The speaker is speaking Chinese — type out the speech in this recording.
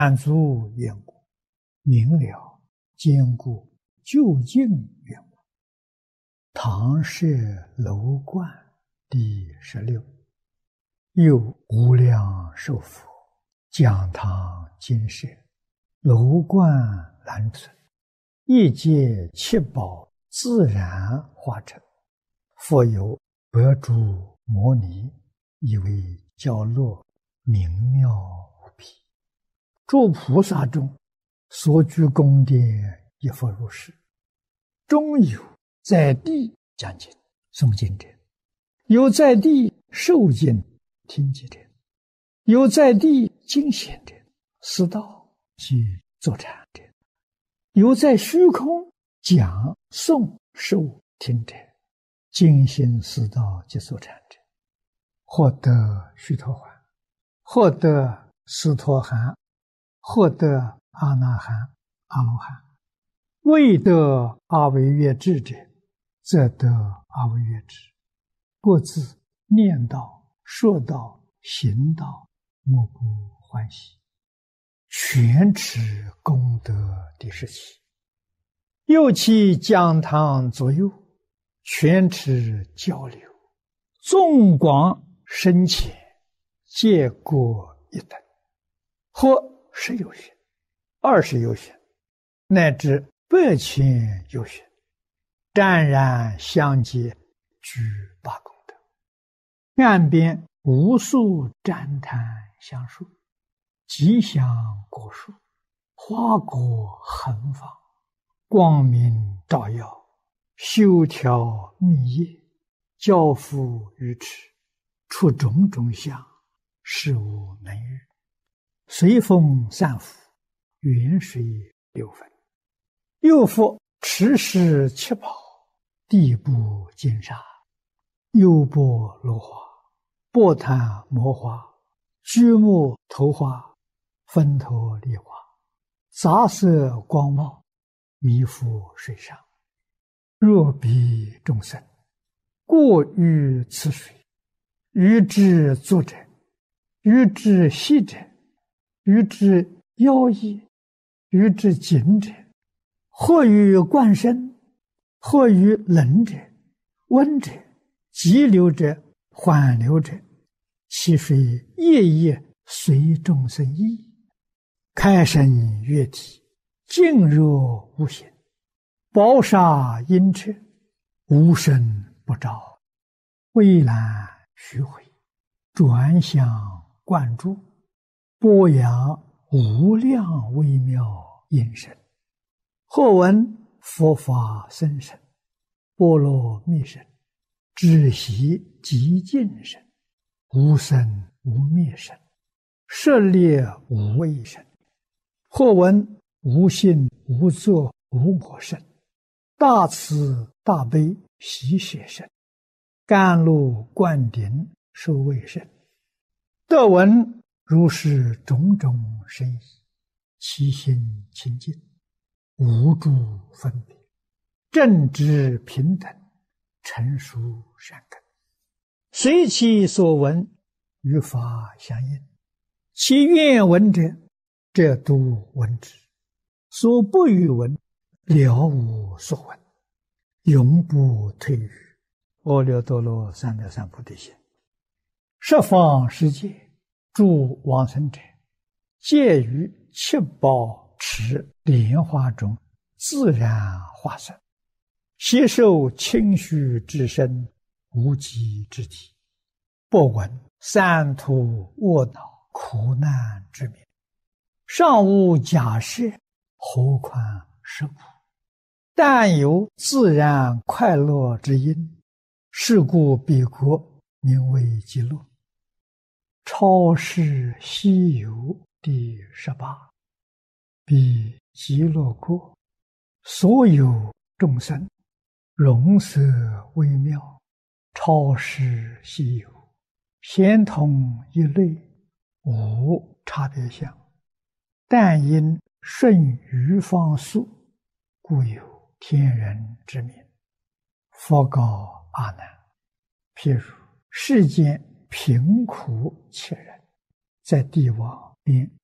满足缘故，明了坚固究竟缘故。唐氏楼观第16。又无量寿佛讲堂精舍，楼观难存，一界七宝自然化成。复有百诸摩尼，以为教落，明妙无比。诸菩萨中所居宫殿，亦复如是。中有在地讲经诵经者，有在地受经听经者，有在地经显者，思道及坐禅者，有在虚空讲诵受听者，精心思道及坐禅者，获得须陀洹，获得斯陀含，获得阿那含、阿罗汉。未得阿惟越致者，则得阿惟越致。各自念道、说道、行道，莫不欢喜。全持功德第17。又其讲堂左右，全持交流，纵广深浅，皆各一等，或10有许、20有许，乃至100千有许，湛然相接，具八功德。岸边无数旃檀香树，吉祥果树，花果横放，光明照耀，修条密叶，交付于池，出种种相，事无能喻。随风散伏，远水流分。又复持世七宝，地部金沙，优波罗花，波檀摩花，居木头花，分头梨花，杂色光茂，弥覆水上。若彼众生过于此水，于之作者，于之息者，于之妖异，于之紧者，或于灌身，或于冷者、温者、急流者、缓流者，其水夜夜随众生意，开生悦体，静若无形，宝沙阴彻，无声不照，蔚蓝虚回，转向灌注，播扬无量微妙音声。或闻佛法僧声，波罗蜜声，止息极静声，无生无灭声，舍猎无畏声。或闻无性无作无我声，大慈大悲喜舍声，甘露灌顶受畏声。得闻如是种种声意，其心清净，无诸分别，正直平等，成熟善根，随其所闻，与法相应。其愿闻者，则都闻之；所不欲闻，了无所闻，永不退于阿耨多罗三藐三菩提心。十方世界诸往生者，皆于七宝池莲花中自然化身，悉受清虚之身，无极之体，不闻三途卧恼苦难之名，尚无假设，何况是苦？但有自然快乐之因，是故彼国名为极乐。超世西游第18。彼极乐国，所有众生，容色微妙，超世稀有，咸同一类，无差别相。但因顺于方速，故有天人之名。佛告阿难：譬如世间贫苦切人，在地网边